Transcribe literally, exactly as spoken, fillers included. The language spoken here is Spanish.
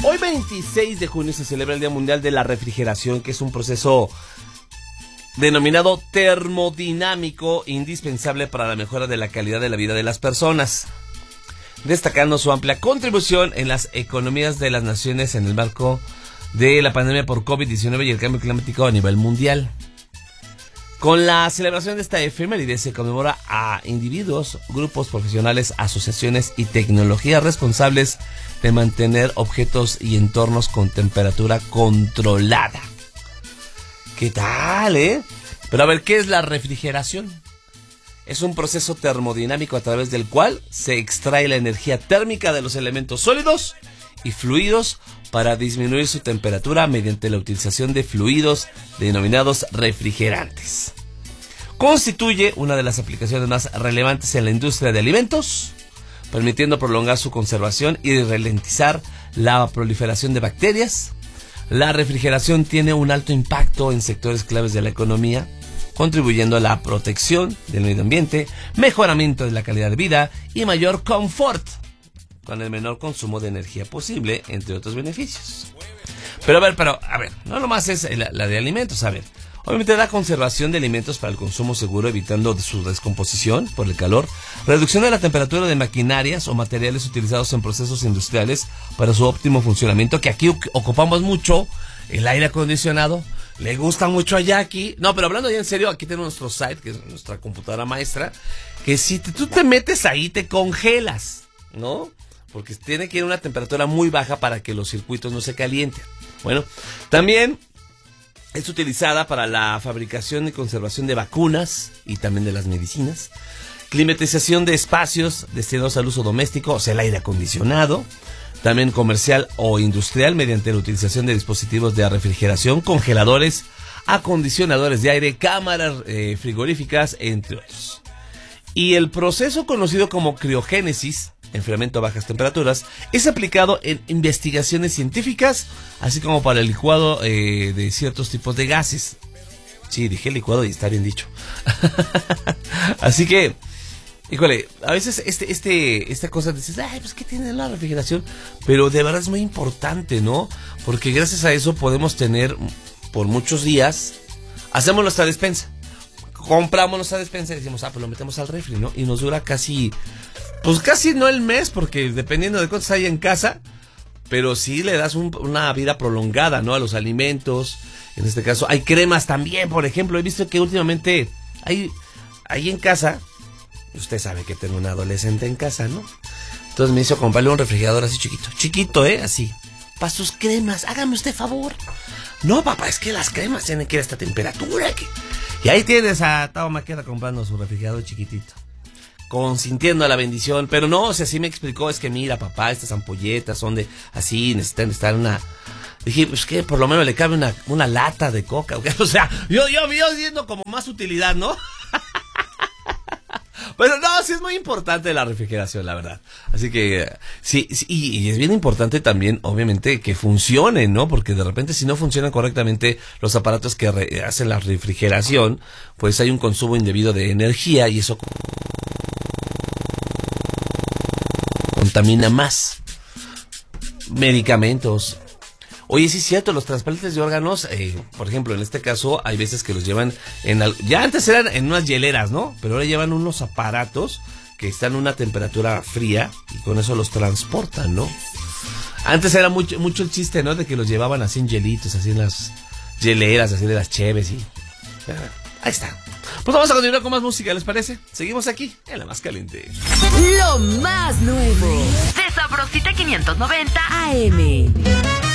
Hoy veintiséis de junio se celebra el Día Mundial de la Refrigeración, que es un proceso denominado termodinámico indispensable para la mejora de la calidad de la vida de las personas, destacando su amplia contribución en las economías de las naciones en el marco de la pandemia por COVID diecinueve y el cambio climático a nivel mundial. Con la celebración de esta efeméride se conmemora a individuos, grupos profesionales, asociaciones y tecnologías responsables de mantener objetos y entornos con temperatura controlada. ¿Qué tal, eh? Pero a ver, ¿qué es la refrigeración? Es un proceso termodinámico a través del cual se extrae la energía térmica de los elementos sólidos y fluidos para disminuir su temperatura mediante la utilización de fluidos denominados refrigerantes. Constituye una de las aplicaciones más relevantes en la industria de alimentos, permitiendo prolongar su conservación y ralentizar la proliferación de bacterias. La refrigeración tiene un alto impacto en sectores claves de la economía, contribuyendo a la protección del medio ambiente, mejoramiento de la calidad de vida y mayor confort, con el menor consumo de energía posible, entre otros beneficios. Pero a ver, pero a ver, no nomás es la, la de alimentos, a ver. Obviamente da conservación de alimentos para el consumo seguro, evitando su descomposición por el calor, reducción de la temperatura de maquinarias o materiales utilizados en procesos industriales para su óptimo funcionamiento, que aquí ocupamos mucho el aire acondicionado. Le gusta mucho a Jackie. No, pero hablando ya en serio, aquí tenemos nuestro site, que es nuestra computadora maestra, que si te, tú te metes ahí te congelas, ¿no? Porque tiene que ir a una temperatura muy baja para que los circuitos no se calienten. Bueno, también es utilizada para la fabricación y conservación de vacunas y también de las medicinas, climatización de espacios destinados al uso doméstico, o sea, el aire acondicionado, también comercial o industrial, mediante la utilización de dispositivos de refrigeración, congeladores, acondicionadores de aire, cámaras eh, frigoríficas, entre otros. Y el proceso conocido como criogénesis, enfriamiento a bajas temperaturas, es aplicado en investigaciones científicas, así como para el licuado eh, de ciertos tipos de gases. Sí, dije licuado y está bien dicho. Así que, híjole, a veces este, este, esta cosa dices, ay, pues ¿qué tiene la refrigeración? Pero de verdad es muy importante, ¿no? Porque gracias a eso podemos tener por muchos días, hacemos nuestra despensa. Compramos nuestra despensa y decimos, ah, pues lo metemos al refri, ¿no? Y nos dura casi, pues casi no el mes, porque dependiendo de cuántos hay en casa, pero sí le das un, una vida prolongada, ¿no? A los alimentos. En este caso, hay cremas también, por ejemplo. He visto que últimamente hay, hay en casa, usted sabe que tengo un adolescente en casa, ¿no? Entonces me hizo comprarle un refrigerador así chiquito, chiquito, ¿eh? Así, para sus cremas, hágame usted favor. No, papá, es que las cremas tienen que ir a esta temperatura, que... Y ahí tienes a Tao Maqueda comprando su refrigerador chiquitito, consintiendo la bendición. Pero no, o sea, sí me explicó, es que mira, papá, estas ampolletas son de así, necesitan estar una... Dije, pues que por lo menos le cabe una, una lata de coca. O sea, yo, yo, yo viendo como más utilidad, ¿no? Pero no, sí es muy importante la refrigeración, la verdad. Así que sí, sí y, y es bien importante también, obviamente, que funcione, ¿no? Porque de repente si no funcionan correctamente los aparatos que re, hacen la refrigeración, pues hay un consumo indebido de energía y eso contamina más. Medicamentos. Oye, sí es cierto, los trasplantes de órganos, eh, por ejemplo, en este caso, hay veces que los llevan en... Al, ya antes eran en unas hieleras, ¿no? Pero ahora llevan unos aparatos que están a una temperatura fría y con eso los transportan, ¿no? Antes era mucho, mucho el chiste, ¿no? De que los llevaban así en hielitos, así en las hieleras, así de las cheves y... Ahí está. Pues vamos a continuar con más música, ¿les parece? Seguimos aquí, en La Más Caliente. Lo más nuevo de Sabrosita quinientos noventa A M.